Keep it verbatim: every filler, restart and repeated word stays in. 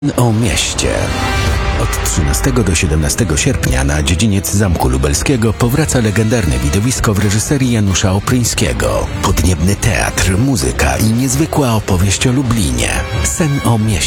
O mieście. Od trzynastego do siedemnastego sierpnia na dziedziniec Zamku Lubelskiego powraca legendarne widowisko w reżyserii Janusza Opryńskiego. Podniebny teatr, muzyka i niezwykła opowieść o Lublinie. Sen o mieście.